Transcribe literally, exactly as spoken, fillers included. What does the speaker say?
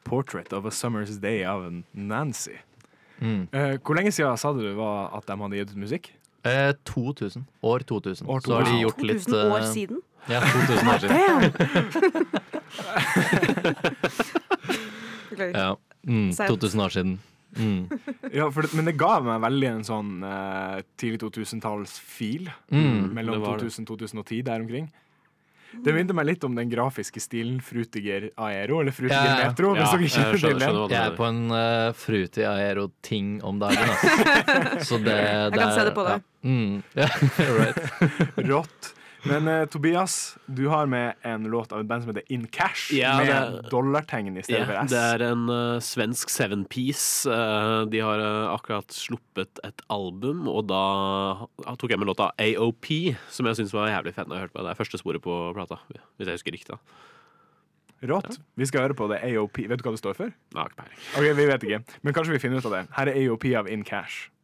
Portrait of a Summer's Day av Nancy. Mm. Eh, hvor lenge siden sa du var at de hadde gitt ut musikk? Eh, to tusen. År to tusen. År Så har de gjort to litt tusen år eh, siden? Ja, to tusen år siden. Beklager. Ja. Mm, Seint. to tusen år siden. Mm. Ja, for det, men det ga meg veldig en sånn eh, tidlig to tusen-talls-fil. Mm, mellom det var det. to tusen og to tusen og ti, der omkring. Det minte meg litt om den grafiske stilen Frutiger Aero, eller Frutiger Ja, ja. Metro. Ja, hvis dere jeg kjenner skjønner, til det. skjønner hva du Jeg er mener. på en uh, fruity aero-ting om dagen. Altså. Så det, Jeg kan se det på deg. Ja. Mm, ja, right. Rått. Men eh, Tobias, du har med en låt av et band som heter In Cash, Ja, med det- dollartegn i stedet Ja, for S. det er en uh, svensk seven-piece. Uh, de har uh, akkurat sluppet et album, og da ha- tok jeg med låta A O P, som jeg syns var jævlig fett. Jeg hørte på. Det er første sporet på plata, hvis jeg husker riktig. da Rått. Vi skal høre på det A O P. Vet du hva det står for? Nei, ikke peiling. Ok, vi vet ikke. Men kanskje vi finner ut av det. Her er A O P av In Cash.